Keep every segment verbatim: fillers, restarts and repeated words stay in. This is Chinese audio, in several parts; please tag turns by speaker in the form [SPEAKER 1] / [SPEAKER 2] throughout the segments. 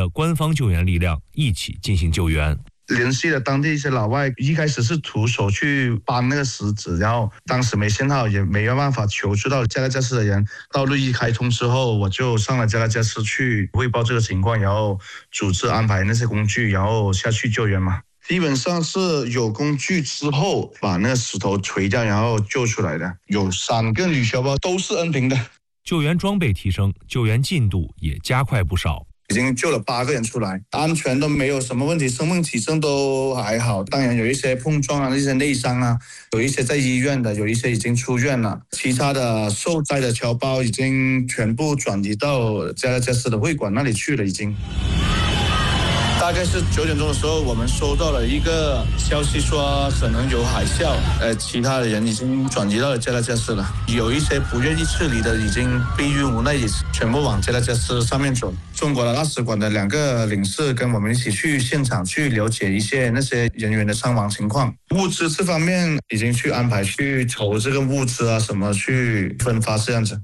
[SPEAKER 1] 的官方救援力量一起进行救援。
[SPEAKER 2] 联系了当地一些老外，一开始是徒手去搬那个石子，然后当时没信号，也没有办法求助到加拉加斯的人。道路一开通之后，我就上了加拉加斯去汇报这个情况，然后组织安排那些工具，然后下去救援嘛。基本上是有工具之后把那个石头锤掉，然后救出来的。有三个铝小包，都是 N 瓶的。
[SPEAKER 1] 救援装备提升，救援进度也加快不少。
[SPEAKER 2] 已经救了八个人出来，安全都没有什么问题，生命体征都还好。当然有一些碰撞啊，一些内伤啊，有一些在医院的，有一些已经出院了。其他的受灾的侨胞已经全部转移到加拉加斯的会馆那里去了，已经。大概是九点钟的时候，我们收到了一个消息说可能有海啸，呃，其他的人已经转移到了加拉加斯了。有一些不愿意撤离的，已经逼于无奈，也全部往加拉加斯上面走。中国的大使馆的两个领事跟我们一起去现场去了解一些那些人员的伤亡情况。物资这方面已经去安排去筹这个物资啊，什么去分发这样子。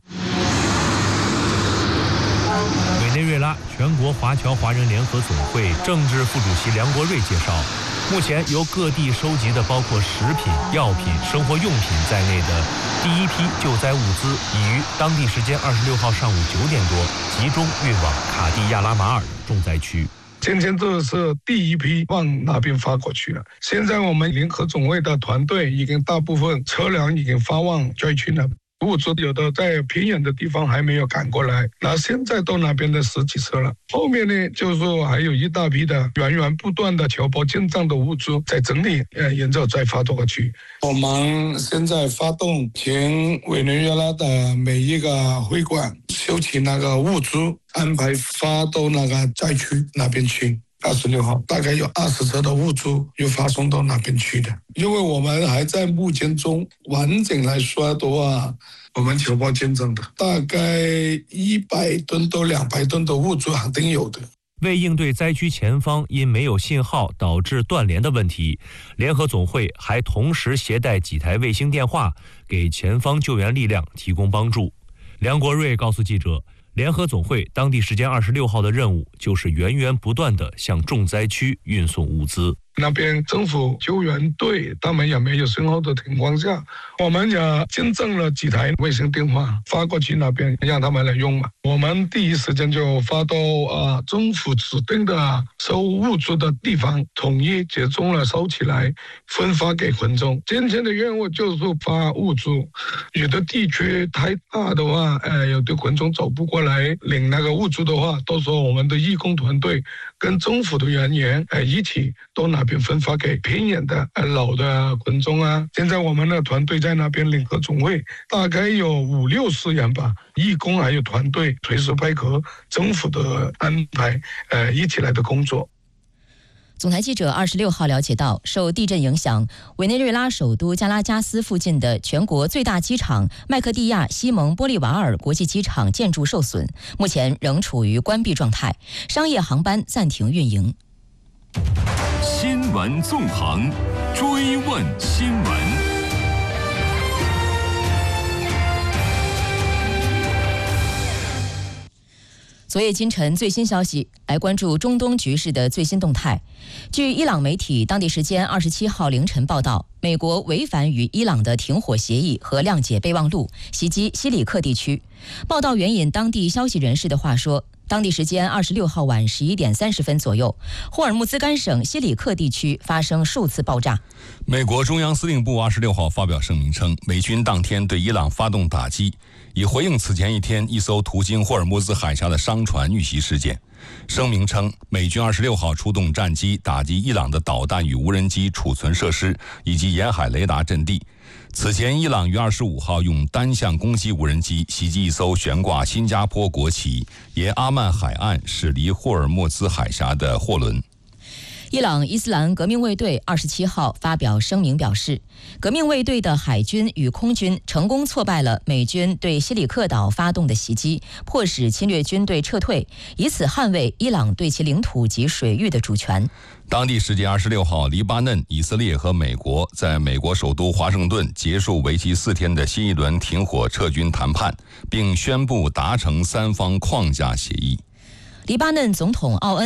[SPEAKER 1] 委内瑞拉全国华侨华人联合总会政治副主席梁国瑞介绍，目前由各地收集的包括食品、药品、生活用品在内的第一批救灾物资，已于当地时间二十六号上午九点多集中运往卡地亚拉马尔重灾区。
[SPEAKER 3] 今天这是第一批往那边发过去了。现在我们联合总会的团队已经大部分车辆已经发往灾区了。物资有的在偏远的地方还没有赶过来，那现在到那边的十几车了。后面呢，就是说还有一大批的源源不断的侨胞进账的物资在整理，呃，然后再发过去。我们现在发动全委内瑞拉的每一个会馆收集那个物资，安排发到那个灾区那边去。二十六号大概有二十车的物资又发送到那边去的，因为我们还在募捐中，完整来说的话，我们侨胞捐赠的大概一百吨到两百吨的物资肯定有的。
[SPEAKER 1] 为应对灾区前方因没有信号导致断联的问题，联合总会还同时携带几台卫星电话，给前方救援力量提供帮助。梁国瑞告诉记者，联合总会当地时间二十六号的任务就是源源不断地向重灾区运送物资。那边政府救援队他们也没有信号的情况下，我们也捐赠了几台卫星电话发过去那边让他们来用嘛。我们第一时间就发到啊政府指定的收物资的地方，统一集中了收起来，分发给群众。今天的任务就是发物资，有的地区太大的话，呃，有的群众走不过来领那个物资的话，到时候我们的义工团队跟政府的人员呃一起到那边分发给偏远的呃老的群众啊。现在我们的团队在那边联合总会大概有五六十人吧，义工还有团队随时配合政府的安排，呃一起来的工作。
[SPEAKER 4] 总台记者二十六号了解到，受地震影响，委内瑞拉首都加拉加斯附近的全国最大机场麦克蒂亚西蒙波利瓦尔国际机场建筑受损，目前仍处于关闭状态，商业航班暂停运营。
[SPEAKER 5] 新闻纵横，追问新闻。
[SPEAKER 4] 昨夜今晨最新消息，来关注中东局势的最新动态。据伊朗媒体当地时间二十七号凌晨报道，美国违反与伊朗的停火协议和谅解备忘录，袭击西里克地区。报道援引当地消息人士的话说，当地时间二十六号晚十一点三十分左右，霍尔木兹干省西里克地区发生数次爆炸。
[SPEAKER 6] 美国中央司令部二十六号发表声明称，美军当天对伊朗发动打击，以回应此前一天一艘途经霍尔木兹海峡的商船遇袭事件。声明称，美军二十六号出动战机打击伊朗的导弹与无人机储存设施以及沿海雷达阵地。此前，伊朗于二十五号用单向攻击无人机袭击一艘悬挂新加坡国旗沿阿曼海岸驶离霍尔木兹海峡的货轮。
[SPEAKER 4] 伊朗伊斯兰革命卫队二十七号发表声明表示，革命卫队的海军与空军成功挫败了美军对西里克岛发动的袭击，迫使侵略军队撤退，以此捍卫伊朗对其领土及水域的主权。
[SPEAKER 6] 当地时间二十六号，黎巴嫩、以色列和美国在美国首都华盛顿结束为期四天的新一轮停火撤军谈判，并宣布达成三方框架协议。
[SPEAKER 4] 黎巴嫩总统奥恩